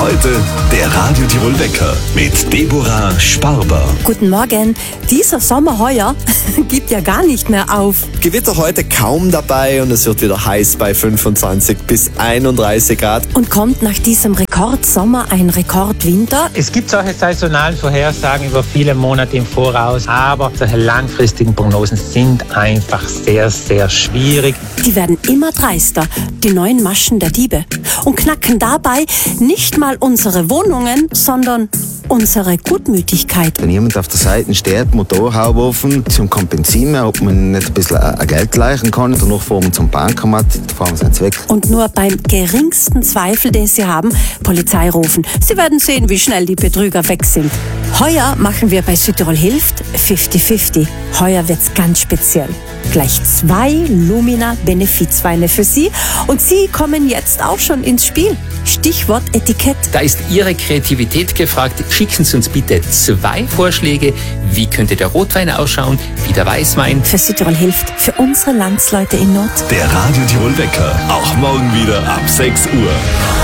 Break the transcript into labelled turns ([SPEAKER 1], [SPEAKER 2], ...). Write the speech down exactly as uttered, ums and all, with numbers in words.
[SPEAKER 1] Heute der Radio Tirol Wecker mit Deborah Sparber.
[SPEAKER 2] Guten Morgen. Dieser Sommer heuer gibt ja gar nicht mehr auf.
[SPEAKER 3] Gewitter heute kaum dabei und es wird wieder heiß bei fünfundzwanzig bis einunddreißig Grad.
[SPEAKER 2] Und kommt nach diesem Rekordsommer ein Rekordwinter?
[SPEAKER 4] Es gibt solche saisonalen Vorhersagen über viele Monate im Voraus, aber solche langfristigen Prognosen sind einfach sehr, sehr schwierig.
[SPEAKER 2] Die werden immer dreister, die neuen Maschen der Diebe, und knacken dabei nicht mal unsere Wohnungen, sondern unsere Gutmütigkeit.
[SPEAKER 5] Wenn jemand auf der Seite steht, Motorhaube offen, zum Kompensieren, ob man nicht ein bisschen äh, Geld leichen kann, danach fahren wir zum Bankomat, fahren sie jetzt weg.
[SPEAKER 2] Und nur beim geringsten Zweifel, den sie haben, Polizei rufen. Sie werden sehen, wie schnell die Betrüger weg sind. Heuer machen wir bei Südtirol Hilft fifty fifty. Heuer wird's ganz speziell. Gleich zwei Lumina-Benefizweine für Sie und Sie kommen jetzt auch schon ins Spiel. Stichwort Etikett.
[SPEAKER 6] Da ist Ihre Kreativität gefragt. Schicken Sie uns bitte zwei Vorschläge. Wie könnte der Rotwein ausschauen? Wie der Weißwein?
[SPEAKER 2] Für Südtirol Hilft, für unsere Landsleute in Not.
[SPEAKER 1] Der Radio Tirol Wecker, auch morgen wieder ab sechs Uhr.